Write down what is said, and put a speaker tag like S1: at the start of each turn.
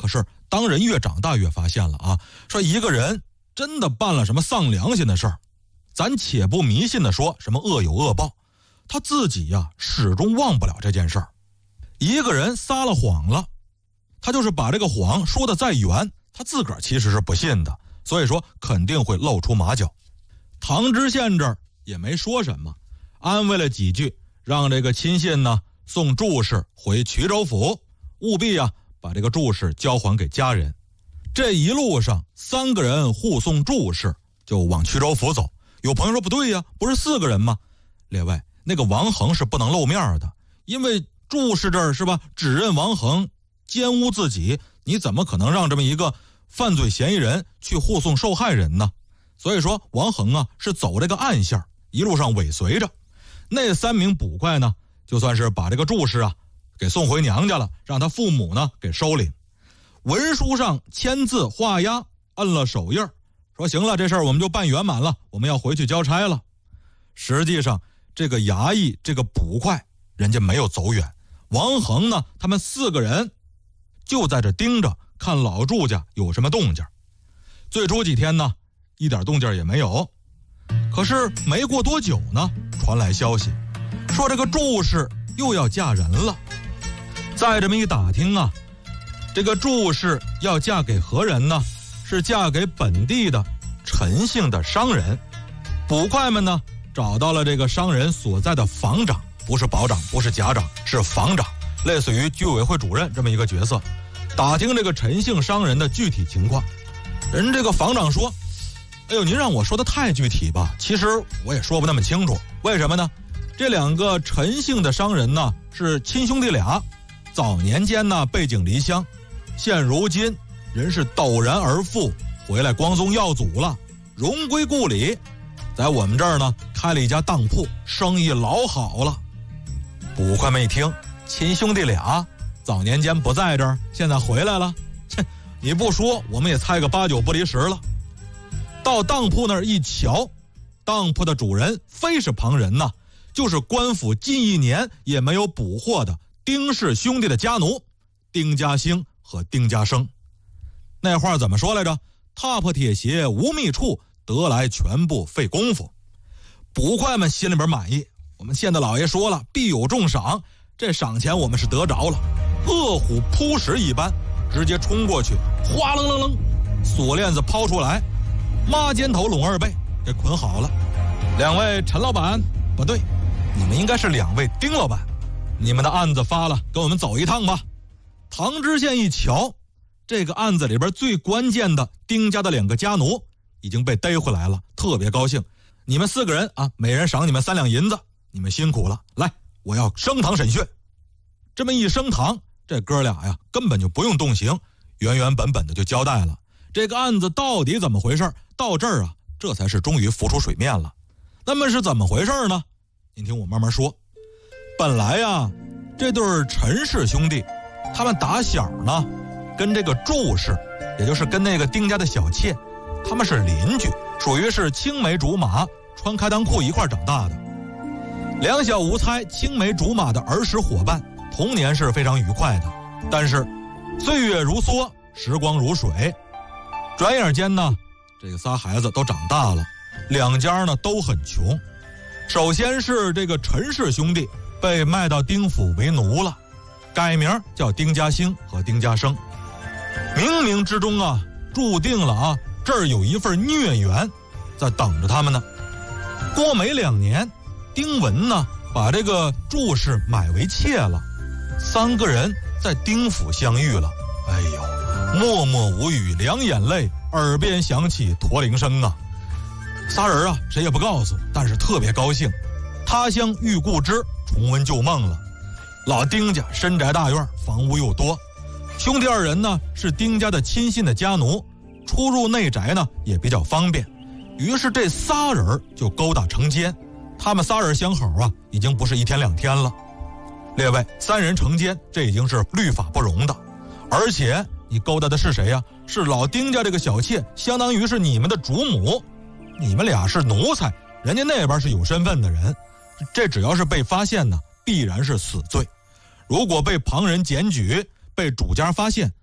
S1: 可是当人越长大越发现了啊，说一个人真的办了什么丧良心的事儿，咱且不迷信的说什么恶有恶报，他自己呀始终忘不了这件事儿。一个人撒了谎了，他就是把这个谎说的再圆，他自个儿其实是不信的，所以说肯定会露出马脚。唐知县这儿也没说什么，安慰了几句，让这个亲信呢送祝氏回衢州府，务必啊把这个祝氏交还给家人。这一路上3个人护送祝氏就往衢州府走。有朋友说不对呀，不是4个人吗？列位，那个王恒是不能露面的，因为祝氏这儿是吧，指认王恒奸污自己，你怎么可能让这么一个犯罪嫌疑人去护送受害人呢？所以说王恒啊是走这个暗线，一路上尾随着。那3名捕快呢，就算是把这个祝氏啊给送回娘家了，让他父母呢给收领。文书上签字画押，摁了手印，说行了，这事儿我们就办圆满了，我们要回去交差了。实际上这个衙役这个捕快人家没有走远，王恒呢他们4个人就在这盯着看老祝家有什么动静。最初几天呢一点动静也没有，可是没过多久呢，传来消息说这个祝氏又要嫁人了。再这么一打听啊，这个祝氏要嫁给何人呢？是嫁给本地的陈姓的商人。捕快们呢找到了这个商人所在的房长，不是保长，不是甲长，是房长，类似于居委会主任这么一个角色。打听这个陈姓商人的具体情况，人这个房长说，哎呦，您让我说的太具体吧，其实我也说不那么清楚。为什么呢？这2个陈姓的商人呢是亲兄弟俩，早年间呢背井离乡，现如今人是陡然而富，回来光宗耀祖了，荣归故里，在我们这儿呢开了一家当铺，生意老好了。捕快们一听，亲兄弟俩早年间不在这儿，现在回来了，你不说我们也猜个8、9不离10了。到当铺那儿一瞧，当铺的主人非是旁人呐，就是官府近1年也没有捕获的丁氏兄弟的家奴丁家兴和丁家生。那话怎么说来着？踏破铁鞋无觅处，得来全不费功夫。捕快们心里边满意，我们县的老爷说了，必有重赏，这赏钱我们是得着了。饿虎扑食一般，直接冲过去，哗楞楞楞，锁链子抛出来，抹肩头拢2背，给捆好了。2位陈老板，不对，你们应该是2位丁老板，你们的案子发了，跟我们走一趟吧。唐知县一瞧，这个案子里边最关键的丁家的2个家奴已经被逮回来了，特别高兴。你们4个人啊，每人赏你们3两银子，你们辛苦了，来，我要升堂审讯。这么一升堂，这哥俩呀根本就不用动刑，原原本本的就交代了这个案子到底怎么回事。到这儿啊，这才是终于浮出水面了。那么是怎么回事呢？您听我慢慢说。本来呀，这对陈氏兄弟，他们打小呢跟这个祝氏，也就是跟那个丁家的小妾，他们是邻居，属于是青梅竹马，穿开裆裤一块长大的。2小无猜，青梅竹马的儿时伙伴，童年是非常愉快的。但是岁月如梭，时光如水，转眼间呢，这个仨孩子都长大了，2家呢都很穷。首先是这个陈氏兄弟被卖到丁府为奴了，改名叫丁家兴和丁家生。冥冥之中啊，注定了啊，这儿有一份孽缘在等着他们呢。过没2年，丁文呢把这个祝氏买为妾了，3个人在丁府相遇了。哎呦，默默无语，2眼泪，耳边响起驼铃声啊。仨人啊，谁也不告诉，但是特别高兴，他乡遇故知，重温旧梦了。老丁家深宅大院，房屋又多，兄弟2人呢是丁家的亲信的家奴，出入内宅呢也比较方便。于是这仨人就勾搭成奸，他们仨人相好啊，已经不是1天2天了。列位，3人成奸，这已经是律法不容的。而且你勾搭的是谁呀？是老丁家这个小妾，相当于是你们的主母，你们俩是奴才，人家那边是有身份的人，这只要是被发现呢，必然是死罪。如果被旁人检举，被主家发现，